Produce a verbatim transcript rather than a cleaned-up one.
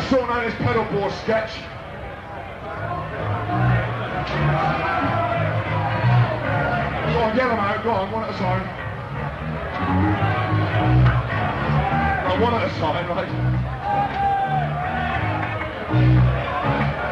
sort known as pedalboard sketch. Go on, get them out, go on, one at a time. Right, one at a time, right.